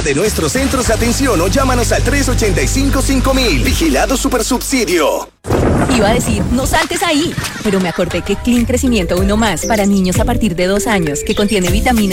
de nuestros centros de atención o llámanos al 385-5000. Vigilado Supersubsidio. Iba a decir, no saltes ahí, pero me acordé que Clean Crecimiento 1+, para niños a partir de 2 años, que contiene vitamina